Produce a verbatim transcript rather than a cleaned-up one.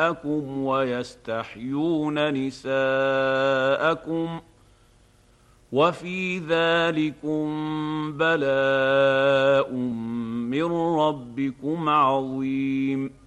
أبناءكم ويستحيون نساءكم وفي ذلكم بلاء من ربكم عظيم.